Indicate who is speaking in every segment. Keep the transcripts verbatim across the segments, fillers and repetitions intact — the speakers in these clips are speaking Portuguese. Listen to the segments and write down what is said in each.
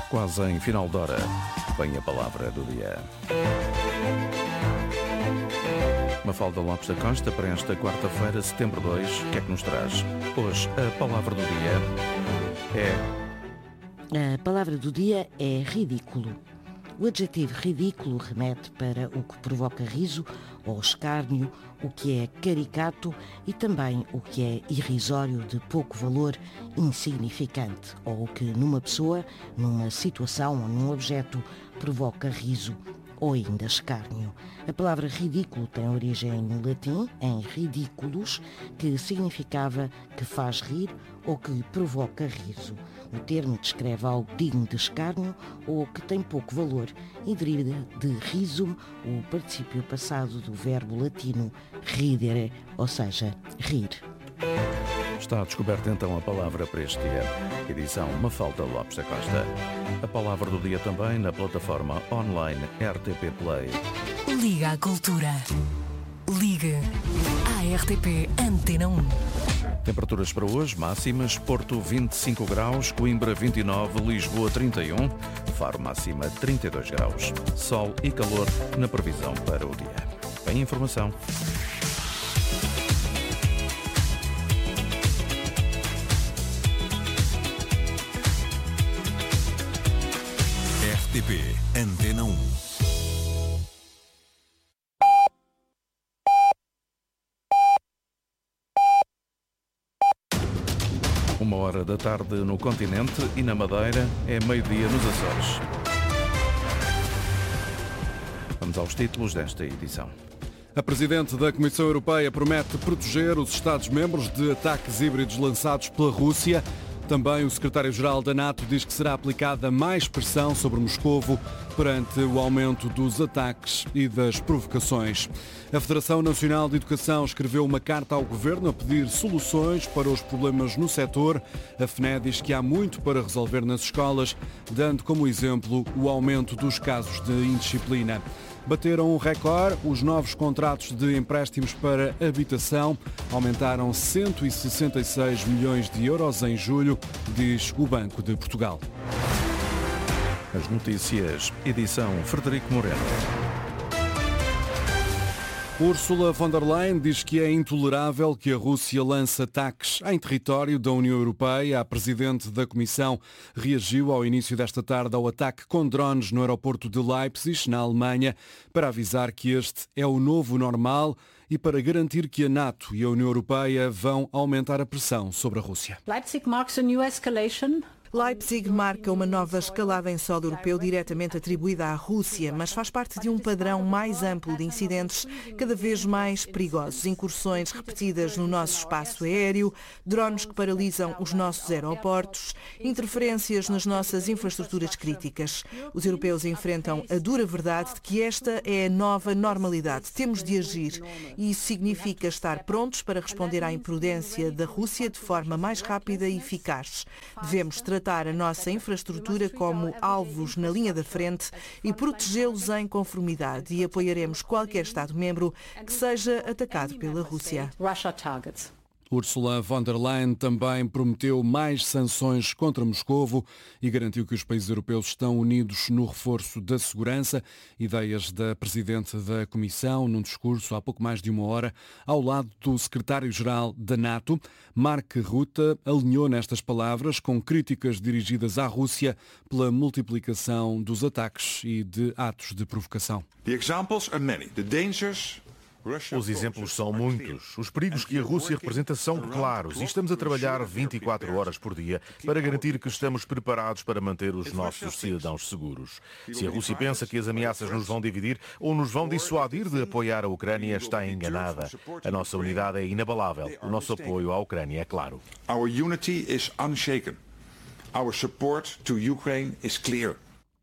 Speaker 1: Quase em final de hora, vem a palavra do dia. Mafalda Lopes da Costa, para esta quarta-feira, setembro dois, o que é que nos traz? Hoje, a palavra do dia é...
Speaker 2: A palavra do dia é ridículo. O adjetivo ridículo remete para o que provoca riso ou escárnio, o que é caricato e também o que é irrisório, de pouco valor, insignificante, ou o que numa pessoa, numa situação ou num objeto provoca riso ou ainda escárnio. A palavra ridículo tem origem no latim, em ridiculus, que significava que faz rir ou que provoca riso. O termo descreve algo digno de escárnio ou que tem pouco valor e deriva de risum, o particípio passado do verbo latino ridere, ou seja, rir.
Speaker 1: Está descoberta então a palavra para este dia. Edição Mafalda Lopes da Costa. A palavra do dia também na plataforma online R T P Play.
Speaker 3: Liga à Cultura. Ligue à R T P Antena um.
Speaker 1: Temperaturas para hoje, máximas: Porto vinte e cinco graus, Coimbra vinte e nove, Lisboa trinta e um, Faro máxima trinta e dois graus. Sol e calor na previsão para o dia. Bem informação.
Speaker 4: R T P Antena um.
Speaker 1: Uma hora da tarde no continente e na Madeira é meio-dia nos Açores. Vamos aos títulos desta edição.
Speaker 5: A Presidente da Comissão Europeia promete proteger os Estados-membros de ataques híbridos lançados pela Rússia. Também o Secretário-Geral da NATO diz que será aplicada mais pressão sobre Moscovo perante o aumento dos ataques e das provocações. A Federação Nacional de Educação escreveu uma carta ao Governo a pedir soluções para os problemas no setor. A F N E diz que há muito para resolver nas escolas, dando como exemplo o aumento dos casos de indisciplina. Bateram um recorde, os novos contratos de empréstimos para habitação aumentaram cento e sessenta e seis milhões de euros em julho, diz o Banco de Portugal.
Speaker 1: As notícias, edição Frederico Moreno.
Speaker 5: Ursula von der Leyen diz que é intolerável que a Rússia lance ataques em território da União Europeia. A Presidente da Comissão reagiu ao início desta tarde ao ataque com drones no aeroporto de Leipzig, na Alemanha, para avisar que este é o novo normal e para garantir que a NATO e a União Europeia vão aumentar a pressão sobre a Rússia.
Speaker 6: Leipzig marks a new escalation.
Speaker 7: Leipzig marca uma nova escalada em solo europeu diretamente atribuída à Rússia, mas faz parte de um padrão mais amplo de incidentes cada vez mais perigosos. Incursões repetidas no nosso espaço aéreo, drones que paralisam os nossos aeroportos, interferências nas nossas infraestruturas críticas. Os europeus enfrentam a dura verdade de que esta é a nova normalidade. Temos de agir e isso significa estar prontos para responder à imprudência da Rússia de forma mais rápida e eficaz. Devemos tratar tratar a nossa infraestrutura como alvos na linha da frente e protegê-los em conformidade e apoiaremos qualquer Estado-membro que seja atacado pela Rússia.
Speaker 5: Ursula von der Leyen também prometeu mais sanções contra Moscovo e garantiu que os países europeus estão unidos no reforço da segurança. Ideias da Presidente da Comissão num discurso há pouco mais de uma hora ao lado do Secretário-Geral da NATO. Mark Rutte alinhou nestas palavras com críticas dirigidas à Rússia pela multiplicação dos ataques e de atos de provocação.
Speaker 8: The examples are many. The dangers...
Speaker 9: Os exemplos são muitos. Os perigos que a Rússia representa são claros e estamos a trabalhar vinte e quatro horas por dia para garantir que estamos preparados para manter os nossos cidadãos seguros. Se a Rússia pensa que as ameaças nos vão dividir ou nos vão dissuadir de apoiar a Ucrânia, está enganada. A nossa unidade é inabalável. O nosso apoio à Ucrânia é claro.
Speaker 8: Our unity is unshaken. Our support to Ukraine is clear.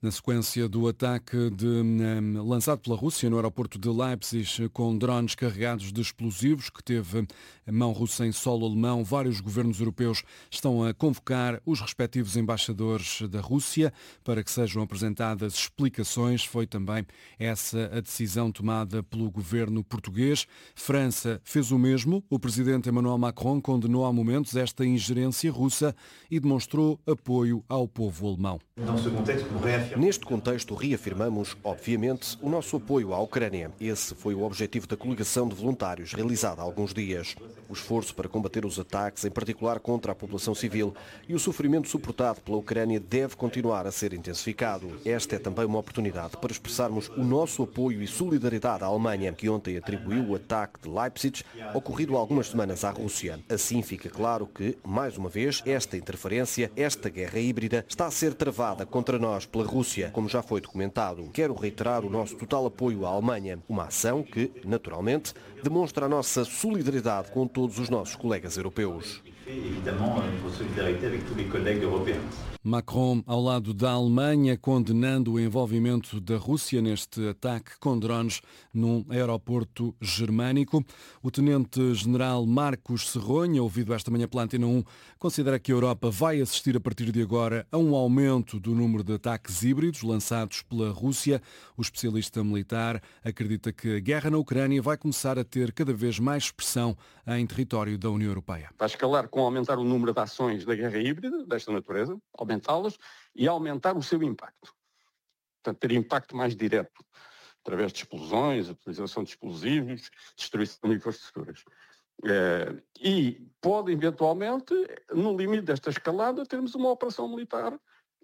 Speaker 5: Na sequência do ataque de, um, lançado pela Rússia no aeroporto de Leipzig com drones carregados de explosivos, que teve a mão russa em solo alemão, vários governos europeus estão a convocar os respectivos embaixadores da Rússia para que sejam apresentadas explicações. Foi também essa a decisão tomada pelo governo português. França fez o mesmo. O presidente Emmanuel Macron condenou há momentos esta ingerência russa e demonstrou apoio ao povo alemão.
Speaker 10: Neste contexto, reafirmamos, obviamente, o nosso apoio à Ucrânia. Esse foi o objetivo da coligação de voluntários realizada há alguns dias. O esforço para combater os ataques, em particular contra a população civil, e o sofrimento suportado pela Ucrânia deve continuar a ser intensificado. Esta é também uma oportunidade para expressarmos o nosso apoio e solidariedade à Alemanha, que ontem atribuiu o ataque de Leipzig, ocorrido há algumas semanas à Rússia. Assim fica claro que, mais uma vez, esta interferência, esta guerra híbrida, está a ser travada contra nós pela Rússia, como já foi documentado. Quero reiterar o nosso total apoio à Alemanha, uma ação que, naturalmente, demonstra a nossa solidariedade com todos os nossos colegas europeus.
Speaker 5: Macron, ao lado da Alemanha, condenando o envolvimento da Rússia neste ataque com drones num aeroporto germânico. O tenente-general Marcos Serronha, ouvido esta manhã pela Antena um, considera que a Europa vai assistir a partir de agora a um aumento do número de ataques híbridos lançados pela Rússia. O especialista militar acredita que a guerra na Ucrânia vai começar a ter cada vez mais expressão em território da União Europeia.
Speaker 11: Vai escalar com aumentar o número de ações da guerra híbrida, desta natureza, aumentá-las e aumentar o seu impacto. Portanto, ter impacto mais direto, através de explosões, utilização de explosivos, destruição de infraestruturas. É, e pode, eventualmente, no limite desta escalada, termos uma operação militar,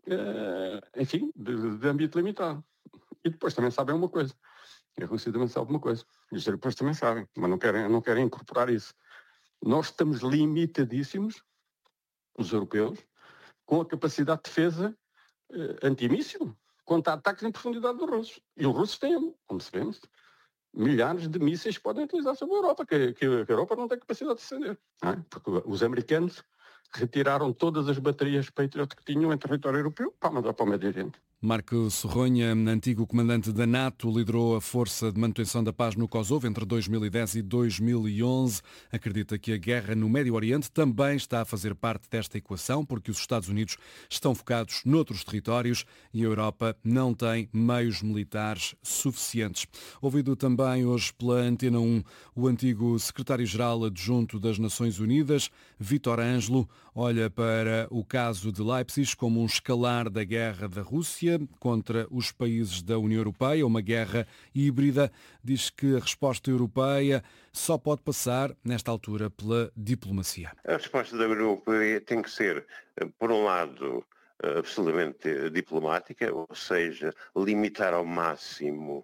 Speaker 11: é, enfim, de, de âmbito limitado. E depois também sabem uma coisa. A Rússia também sabe uma coisa. E os europeus também sabem, mas não querem, não querem incorporar isso. Nós estamos limitadíssimos, os europeus, com a capacidade de defesa eh, antimíssil contra ataques em profundidade dos russos. E os russos têm, como sabemos, milhares de mísseis que podem utilizar sobre a Europa, que, que a Europa não tem capacidade de defender. Não é? Porque os americanos retiraram todas as baterias Patriot que tinham em território europeu para mandar para o Médio Oriente.
Speaker 5: Marco Serronha, antigo comandante da NATO, liderou a Força de Manutenção da Paz no Kosovo entre dois mil e dez e dois mil e onze. Acredita que a guerra no Médio Oriente também está a fazer parte desta equação, porque os Estados Unidos estão focados noutros territórios e a Europa não tem meios militares suficientes. Ouvido também hoje pela Antena um, o antigo secretário-geral adjunto das Nações Unidas, Vítor Ângelo, olha para o caso de Leipzig como um escalar da guerra da Rússia contra os países da União Europeia, uma guerra híbrida. Diz que a resposta europeia só pode passar, nesta altura, pela diplomacia.
Speaker 12: A resposta da União Europeia tem que ser, por um lado, absolutamente diplomática, ou seja, limitar ao máximo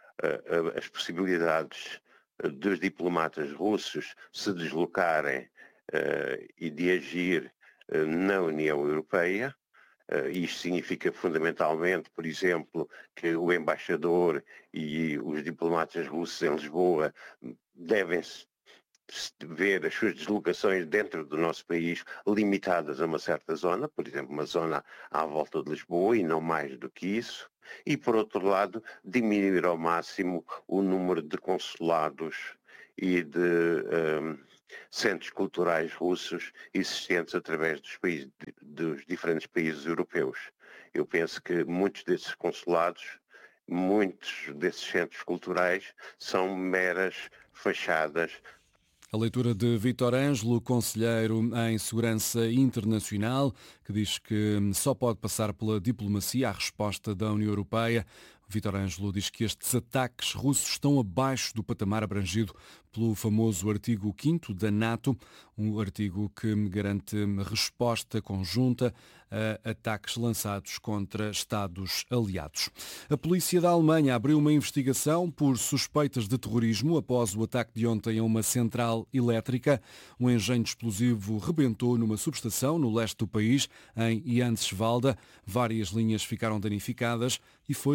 Speaker 12: as possibilidades dos diplomatas russos se deslocarem e de agir na União Europeia. Uh, isto significa fundamentalmente, por exemplo, que o embaixador e os diplomatas russos em Lisboa devem ver as suas deslocações dentro do nosso país limitadas a uma certa zona, por exemplo, uma zona à volta de Lisboa e não mais do que isso. E, por outro lado, diminuir ao máximo o número de consulados e de um, centros culturais russos existentes através dos, países, dos diferentes países europeus. Eu penso que muitos desses consulados, muitos desses centros culturais são meras fachadas.
Speaker 5: A leitura de Vítor Ângelo, conselheiro em Segurança Internacional, que diz que só pode passar pela diplomacia a resposta da União Europeia. Vítor Ângelo diz que estes ataques russos estão abaixo do patamar abrangido pelo famoso artigo quinto da NATO, um artigo que garante resposta conjunta a ataques lançados contra Estados aliados. A polícia da Alemanha abriu uma investigação por suspeitas de terrorismo após o ataque de ontem a uma central elétrica. Um engenho explosivo rebentou numa subestação no leste do país, em Jandswalde. Várias linhas ficaram danificadas e foi registado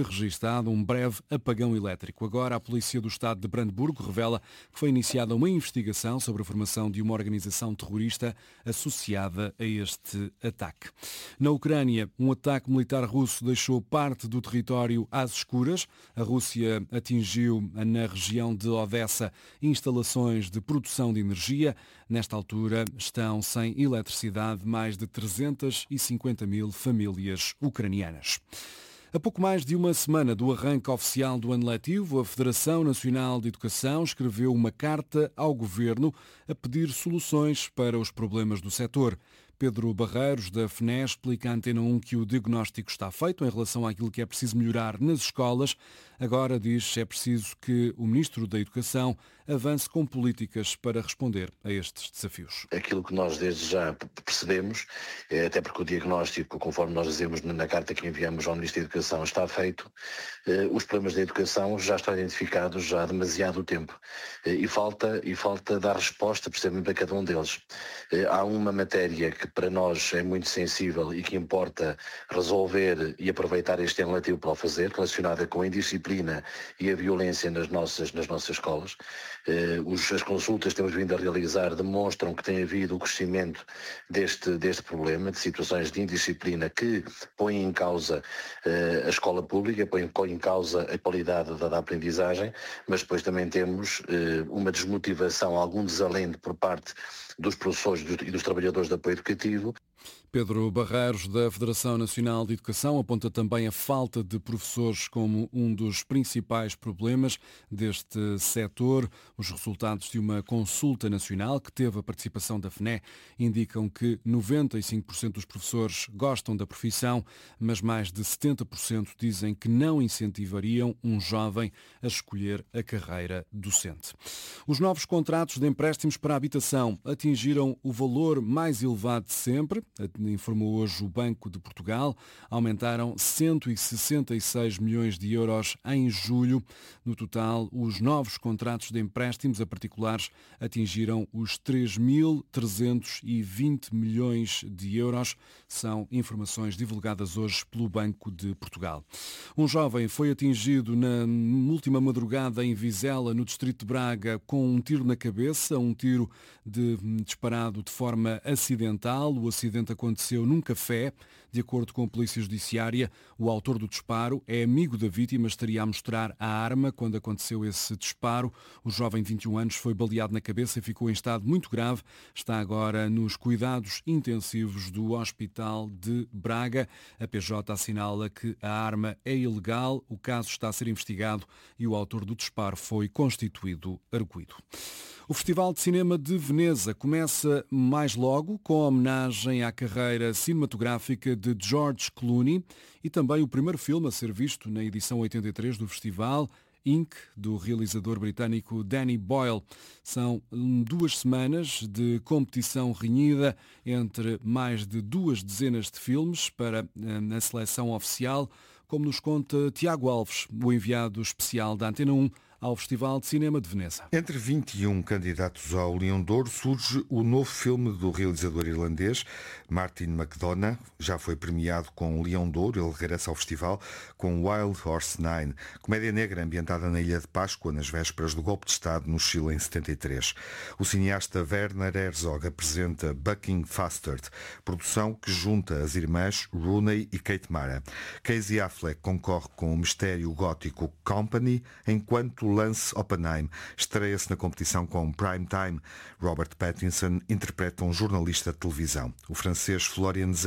Speaker 5: apresentado um breve apagão elétrico. Agora, a Polícia do Estado de Brandemburgo revela que foi iniciada uma investigação sobre a formação de uma organização terrorista associada a este ataque. Na Ucrânia, um ataque militar russo deixou parte do território às escuras. A Rússia atingiu na região de Odessa instalações de produção de energia. Nesta altura estão sem eletricidade mais de trezentas e cinquenta mil famílias ucranianas. A pouco mais de uma semana do arranque oficial do ano letivo, a Federação Nacional de Educação escreveu uma carta ao Governo a pedir soluções para os problemas do setor. Pedro Barreiros, da F N E, explica à Antena um que o diagnóstico está feito em relação àquilo que é preciso melhorar nas escolas. Agora, diz, é preciso que o Ministro da Educação avance com políticas para responder a estes desafios.
Speaker 13: Aquilo que nós desde já percebemos, até porque o diagnóstico, conforme nós dizemos na carta que enviamos ao Ministro da Educação, está feito, os problemas da educação já estão identificados já há demasiado tempo e falta, e falta dar resposta precisamente a cada um deles. Há uma matéria que para nós é muito sensível e que importa resolver e aproveitar este ano letivo para o fazer, relacionada com a indisciplina e a violência nas nossas, nas nossas escolas. As consultas que temos vindo a realizar demonstram que tem havido o crescimento deste, deste problema, de situações de indisciplina que põem em causa a escola pública, põem em causa a qualidade da, da aprendizagem, mas depois também temos uma desmotivação, algum desalento por parte dos professores e dos trabalhadores de apoio educativo.
Speaker 5: Pedro Barreiros, da Federação Nacional de Educação, aponta também a falta de professores como um dos principais problemas deste setor. Os resultados de uma consulta nacional que teve a participação da F N E indicam que noventa e cinco por cento dos professores gostam da profissão, mas mais de setenta por cento dizem que não incentivariam um jovem a escolher a carreira docente. Os novos contratos de empréstimos para a habitação atingiram o valor mais elevado de sempre, informou hoje o Banco de Portugal. Aumentaram cento e sessenta e seis milhões de euros em julho. No total, os novos contratos de empréstimos a particulares atingiram os três mil trezentos e vinte milhões de euros. São informações divulgadas hoje pelo Banco de Portugal. Um jovem foi atingido na última madrugada em Vizela, no distrito de Braga, com um tiro na cabeça, um tiro de, disparado de forma acidental. O acidente aconteceu num café. De acordo com a Polícia Judiciária, o autor do disparo é amigo da vítima, estaria a mostrar a arma quando aconteceu esse disparo. O jovem de vinte e um anos foi baleado na cabeça e ficou em estado muito grave. Está agora nos cuidados intensivos do Hospital de Braga. A P J assinala que a arma é ilegal, o caso está a ser investigado e o autor do disparo foi constituído arguido. O Festival de Cinema de Veneza começa mais logo com a homenagem à carreira cinematográfica de George Clooney e também o primeiro filme a ser visto na edição oitenta e três do festival, Ink, do realizador britânico Danny Boyle. São duas semanas de competição renhida entre mais de duas dezenas de filmes para a seleção oficial, como nos conta Tiago Alves, o enviado especial da Antena um ao Festival de Cinema de Veneza.
Speaker 14: Entre vinte e um candidatos ao Leão de Ouro surge o novo filme do realizador irlandês Martin McDonagh. Já foi premiado com o Leão de Ouro. Ele regressa ao festival com Wild Horse nove, comédia negra ambientada na Ilha de Páscoa, nas vésperas do golpe de Estado no Chile em setenta e três. O cineasta Werner Herzog apresenta Bucking Fastard, produção que junta as irmãs Rooney e Kate Mara. Casey Affleck concorre com o mistério gótico Company, enquanto Lance Oppenheim estreia-se na competição com Prime Time. Robert Pattinson interpreta um jornalista de televisão. O francês Florian